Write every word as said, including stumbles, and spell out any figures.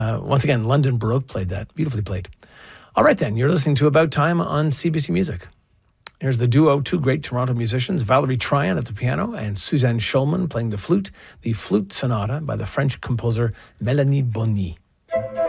Uh, once again, London Baroque played that. Beautifully played. All right, then. You're listening to About Time on C B C Music. Here's the duo, two great Toronto musicians, Valerie Tryon at the piano and Suzanne Schulman playing the flute, the Flute Sonata by the French composer Mélanie Bonny.